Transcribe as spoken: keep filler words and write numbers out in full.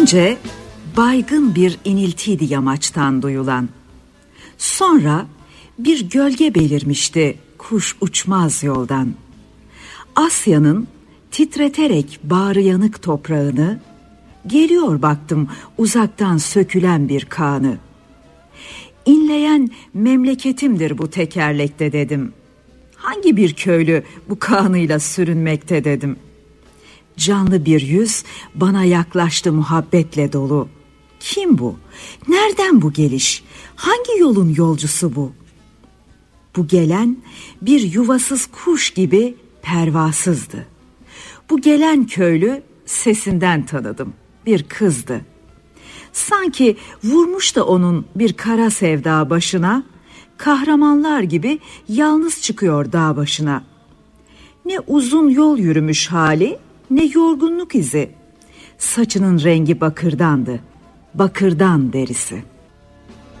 Önce baygın bir iniltiydi yamaçtan duyulan. Sonra bir gölge belirmişti kuş uçmaz yoldan. Asya'nın titreterek bağrı yanık toprağını, geliyor baktım uzaktan sökülen bir kağını. İnleyen memleketimdir bu tekerlekte dedim. Hangi bir köylü bu kağınıyla sürünmekte dedim. Canlı bir yüz bana yaklaştı muhabbetle dolu. Kim bu? Nereden bu geliş? Hangi yolun yolcusu bu? Bu gelen bir yuvasız kuş gibi pervasızdı. Bu gelen köylü sesinden tanıdım. Bir kızdı. Sanki vurmuş da onun bir kara sevda başına, kahramanlar gibi yalnız çıkıyor dağ başına. Ne uzun yol yürümüş hali, ne yorgunluk izi. Saçının rengi bakırdandı, bakırdan derisi.